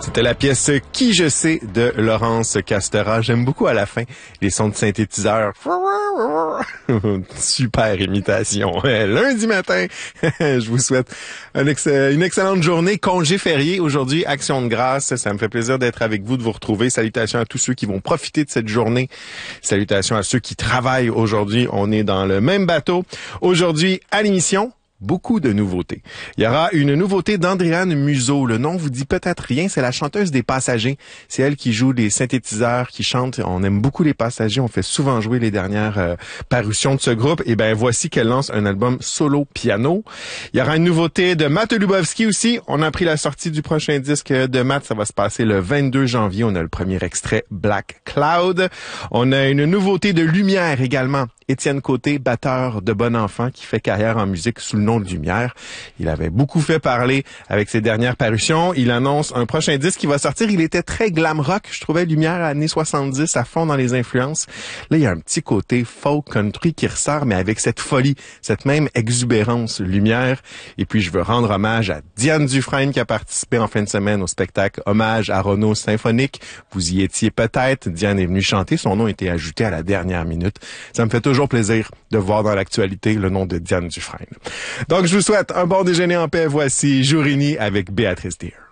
C'était la pièce Qui je sais de Laurence Castera. J'aime beaucoup à la fin les sons de synthétiseur. Super imitation. Lundi matin, je vous souhaite une excellente journée. Congé férié aujourd'hui, Action de grâce. Ça me fait plaisir d'être avec vous, de vous retrouver. Salutations à tous ceux qui vont profiter de cette journée. Salutations à ceux qui travaillent aujourd'hui. On est dans le même bateau. Aujourd'hui, à l'émission, beaucoup de nouveautés. Il y aura une nouveauté d'Andréane Museau. Le nom vous dit peut-être rien, c'est la chanteuse des Passagers. C'est elle qui joue les synthétiseurs, qui chante. On aime beaucoup les Passagers, on fait souvent jouer les dernières parutions de ce groupe. Et ben voici qu'elle lance un album solo piano. Il y aura une nouveauté de Matt Lubowski aussi. On a pris la sortie du prochain disque de Matt, ça va se passer le 22 janvier. On a le premier extrait, Black Cloud. On a une nouveauté de Lumière également. Étienne Côté, batteur de Bon Enfant, qui fait carrière en musique sous le nom de Lumière. Il avait beaucoup fait parler avec ses dernières parutions. Il annonce un prochain disque qui va sortir. Il était très glam rock. Je trouvais Lumière années 70 à fond dans les influences. Là, il y a un petit côté folk country qui ressort, mais avec cette folie, cette même exubérance Lumière. Et puis, je veux rendre hommage à Diane Dufresne qui a participé en fin de semaine au spectacle Hommage à Renaud Symphonique. Vous y étiez peut-être. Diane est venue chanter. Son nom a été ajouté à la dernière minute. Ça me fait toujours plaisir de voir dans l'actualité le nom de Diane Dufresne. Donc, je vous souhaite un bon déjeuner en paix. Voici Jourini avec Béatrice Deer.